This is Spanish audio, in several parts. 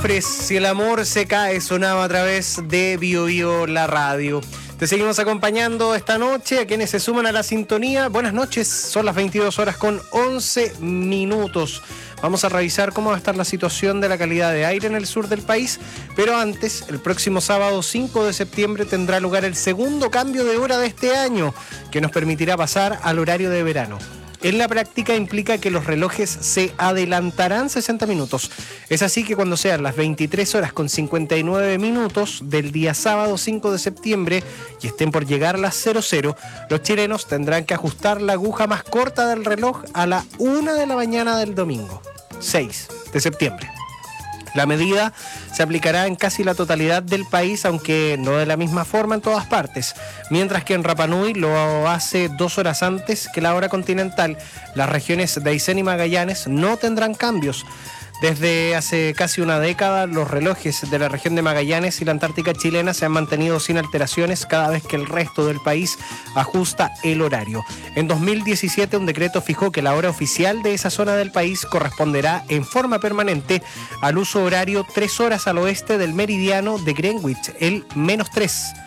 Cofres, si el amor se cae, sonaba a través de Bio Bio, la radio. Te seguimos acompañando esta noche a quienes se suman a la sintonía. Buenas noches, son las 22 horas con 11 minutos. Vamos a revisar cómo va a estar la situación de la calidad de aire en el sur del país, pero antes, el próximo sábado 5 de septiembre tendrá lugar el segundo cambio de hora de este año, que nos permitirá pasar al horario de verano. En la práctica implica que los relojes se adelantarán 60 minutos. Es así que cuando sean las 23 horas con 59 minutos del día sábado 5 de septiembre y estén por llegar a las 00, los chilenos tendrán que ajustar la aguja más corta del reloj a la 1 de la mañana del domingo, 6 de septiembre. La medida se aplicará en casi la totalidad del país, aunque no de la misma forma en todas partes. Mientras que en Rapa Nui lo hace 2 horas antes que la hora continental, las regiones de Aysén y Magallanes no tendrán cambios. Desde hace casi una década, los relojes de la región de Magallanes y la Antártica chilena se han mantenido sin alteraciones cada vez que el resto del país ajusta el horario. En 2017, un decreto fijó que la hora oficial de esa zona del país corresponderá en forma permanente al uso horario 3 horas al oeste del meridiano de Greenwich, el -3.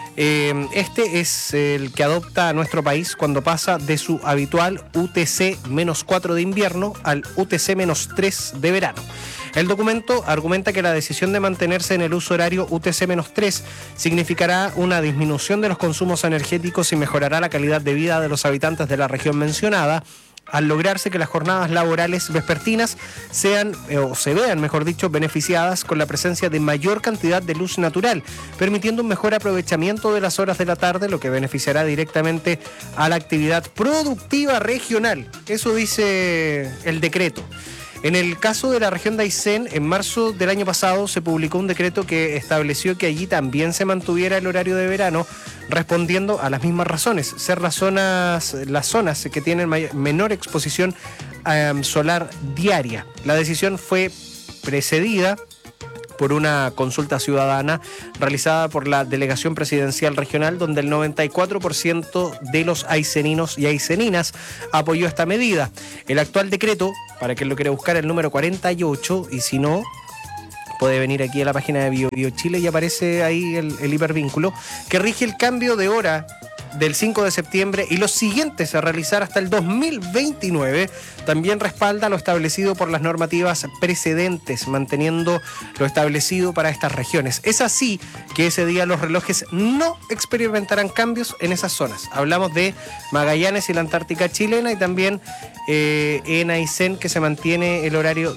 Este es el que adopta nuestro país cuando pasa de su habitual UTC-4 de invierno al UTC-3 de verano. El documento argumenta que la decisión de mantenerse en el uso horario UTC-3 significará una disminución de los consumos energéticos y mejorará la calidad de vida de los habitantes de la región mencionada, al lograrse que las jornadas laborales vespertinas se vean, mejor dicho, beneficiadas con la presencia de mayor cantidad de luz natural, permitiendo un mejor aprovechamiento de las horas de la tarde, lo que beneficiará directamente a la actividad productiva regional. Eso dice el decreto. En el caso de la región de Aysén, en marzo del año pasado se publicó un decreto que estableció que allí también se mantuviera el horario de verano, respondiendo a las mismas razones, ser las zonas que tienen menor exposición solar diaria. La decisión fue precedida por una consulta ciudadana realizada por la Delegación Presidencial Regional, donde el 94% de los ayseninos y ayseninas apoyó esta medida. El actual decreto, para quien lo quiera buscar, el número 48, y si no, puede venir aquí a la página de Bio Bio Chile y aparece ahí el hipervínculo, que rige el cambio de hora del 5 de septiembre y los siguientes a realizar hasta el 2029, también respalda lo establecido por las normativas precedentes, manteniendo lo establecido para estas regiones. Es así que ese día los relojes no experimentarán cambios en esas zonas. Hablamos de Magallanes y la Antártica chilena, y también en Aysén, que se mantiene el horario